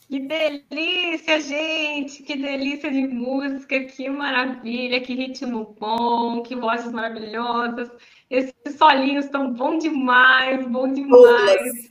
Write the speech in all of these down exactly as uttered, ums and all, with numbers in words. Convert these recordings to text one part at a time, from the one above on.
Que delícia, gente! Que delícia de música, que maravilha, que ritmo bom, que vozes maravilhosas. Esses solinhos estão bom demais, bom demais. Douglas.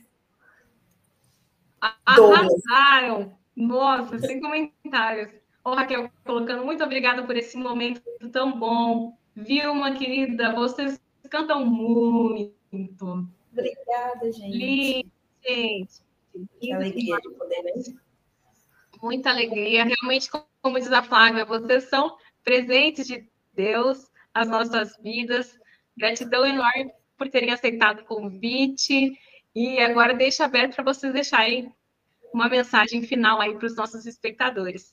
Douglas. Arrasaram! Nossa, sem comentários. Ô, Raquel, colocando muito obrigada por esse momento tão bom. Vilma, querida, vocês cantam muito. Obrigada, Lindo, gente. gente. Que Lindo alegria demais. de poder, né? Muita alegria. Realmente, como diz a Flávia, vocês são presentes de Deus às nossas vidas. Gratidão enorme por terem aceitado o convite. E agora deixo aberto para vocês deixarem uma mensagem final aí para os nossos espectadores.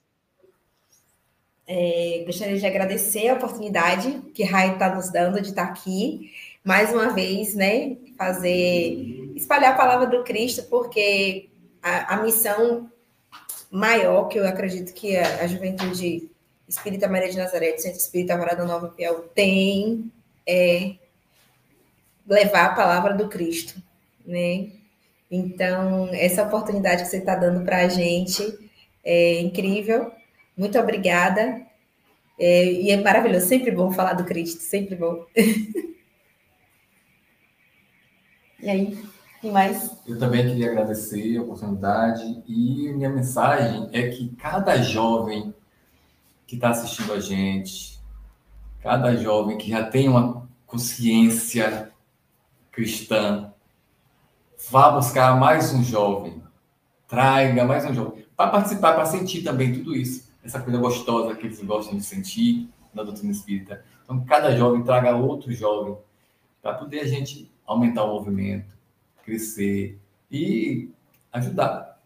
É, gostaria de agradecer a oportunidade que Rai está nos dando de estar aqui, mais uma vez, né? Fazer, espalhar a palavra do Cristo, porque a, a missão maior que eu acredito que a, a Juventude Espírita Maria de Nazaré, do Centro Espírita Morada Nova Piauí, tem é levar a palavra do Cristo, né? Então, essa oportunidade que você está dando para a gente é incrível. Muito obrigada. É, e é maravilhoso, sempre bom falar do Cristo, sempre bom. E aí, tem mais? Eu também queria agradecer a oportunidade e minha mensagem é que cada jovem que está assistindo a gente, cada jovem que já tem uma consciência cristã, vá buscar mais um jovem, traga mais um jovem, para participar, para sentir também tudo isso, essa coisa gostosa que eles gostam de sentir na doutrina espírita. Então, cada jovem traga outro jovem, para poder a gente aumentar o movimento, crescer e ajudar.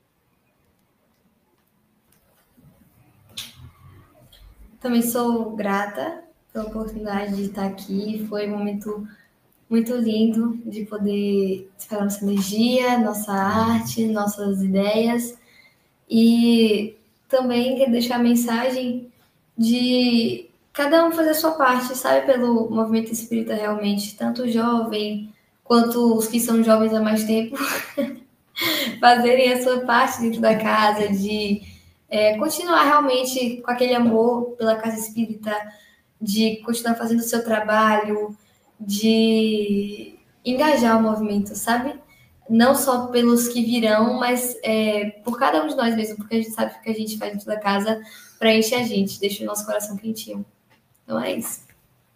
Também sou grata pela oportunidade de estar aqui. Foi um momento muito lindo de poder espalhar nossa energia, nossa arte, nossas ideias. E também quero deixar a mensagem de cada um fazer a sua parte, sabe? Pelo movimento espírita realmente, tanto o jovem quanto os que são jovens há mais tempo, fazerem a sua parte dentro da casa, de é, continuar realmente com aquele amor pela casa espírita, de continuar fazendo o seu trabalho, de engajar o movimento, sabe? Não só pelos que virão, mas é, por cada um de nós mesmo, porque a gente sabe que o que a gente faz dentro da casa preenche a gente, deixa o nosso coração quentinho. Então é isso.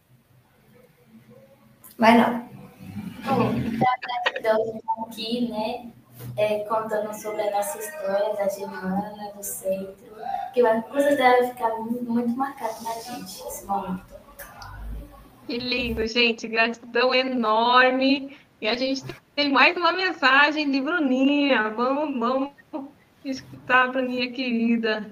Vai lá. Bom, então, aqui, né, é, contando sobre a nossa história da Germana, do centro, que vai, com certeza vai ficar muito, muito marcado na gente esse momento. Que lindo, gente. Gratidão enorme. E a gente tem mais uma mensagem de Bruninha. Vamos, vamos escutar a Bruninha querida.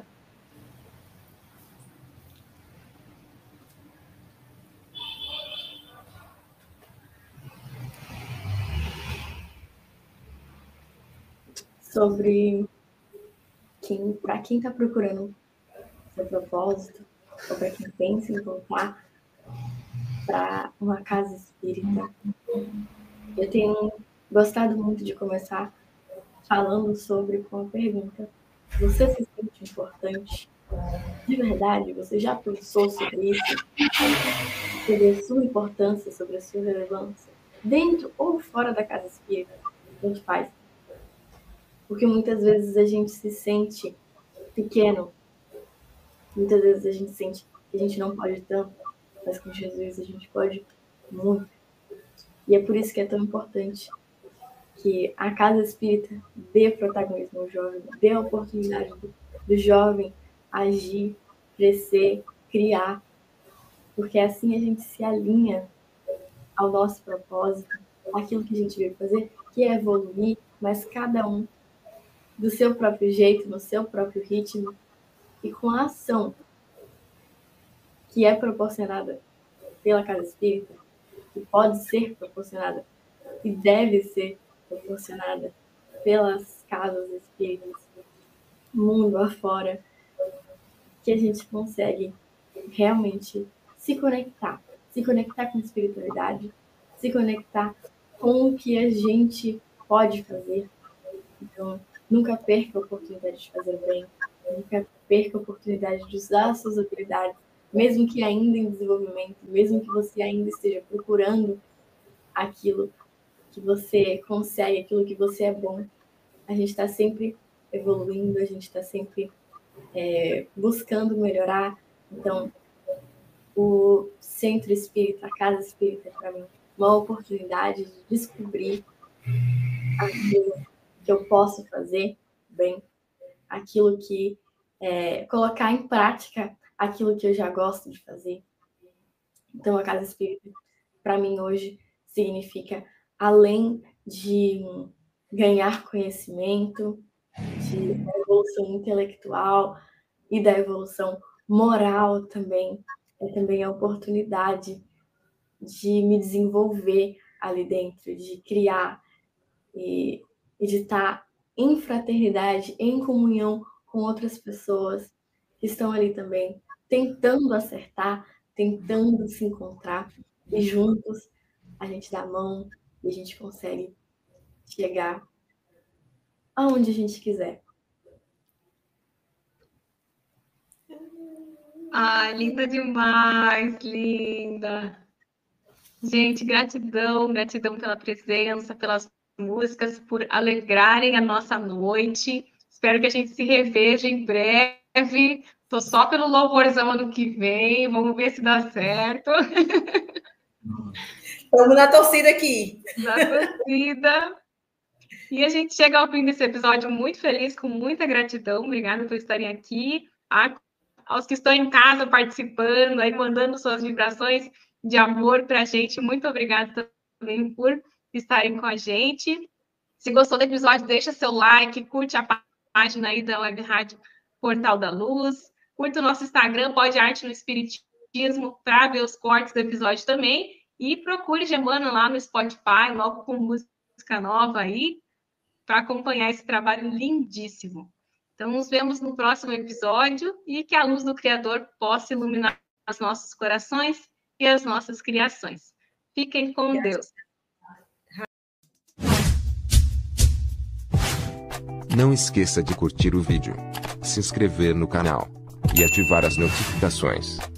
Sobre quem, para quem está procurando seu propósito, ou para quem pensa em voltar para uma casa espírita. Eu tenho gostado muito de começar falando sobre com a pergunta: você se sente importante? De verdade, você já pensou sobre isso? Sobre a sua importância, sobre a sua relevância? Dentro ou fora da casa espírita? A gente faz. Porque muitas vezes a gente se sente pequeno. Muitas vezes a gente sente que a gente não pode tanto, mas com Jesus a gente pode muito. E é por isso que é tão importante que a casa espírita dê protagonismo ao jovem, dê a oportunidade do, do jovem agir, crescer, criar, porque assim a gente se alinha ao nosso propósito, aquilo que a gente veio fazer, que é evoluir, mas cada um do seu próprio jeito, no seu próprio ritmo, e com a ação que é proporcionada pela casa espírita, que pode ser proporcionada e deve ser proporcionada pelas casas espíritas, mundo afora, que a gente consegue realmente se conectar, se conectar com a espiritualidade, se conectar com o que a gente pode fazer. Então, Nunca perca a oportunidade de fazer o bem. Nunca perca a oportunidade de usar as suas habilidades, mesmo que ainda em desenvolvimento, mesmo que você ainda esteja procurando aquilo que você consegue, aquilo que você é bom. A gente está sempre evoluindo, a gente está sempre é, buscando melhorar. Então, o centro espírita, a casa espírita, para mim, uma oportunidade de descobrir aquilo que eu posso fazer bem, aquilo que é, colocar em prática aquilo que eu já gosto de fazer. Então, a casa espírita, para mim, hoje, significa, além de ganhar conhecimento, de, da evolução intelectual e da evolução moral também, é também a oportunidade de me desenvolver ali dentro, de criar e, e de estar em fraternidade, em comunhão com outras pessoas que estão ali também, tentando acertar, tentando se encontrar, e juntos a gente dá a mão e a gente consegue chegar aonde a gente quiser. Ai, linda demais, linda. Gente, gratidão, gratidão pela presença, pelas músicas, por alegrarem a nossa noite. Espero que a gente se reveja em breve. Tô só pelo louvorzão ano que vem, vamos ver se dá certo. Vamos na torcida aqui. Na torcida. E a gente chega ao fim desse episódio muito feliz, com muita gratidão. Obrigada por estarem aqui. A, aos que estão em casa participando, aí mandando suas vibrações de amor para a gente. Muito obrigada também por estarem com a gente. Se gostou do episódio, deixa seu like, curte a página aí da Web Rádio Portal da Luz. Curta o nosso Instagram, Pode Arte no Espiritismo, para ver os cortes do episódio também. E procure Germana lá no Spotify, logo com música nova aí, para acompanhar esse trabalho lindíssimo. Então, nos vemos no próximo episódio e que a luz do Criador possa iluminar os nossos corações e as nossas criações. Fiquem com Deus. Não esqueça de curtir o vídeo, se inscrever no canal e ativar as notificações.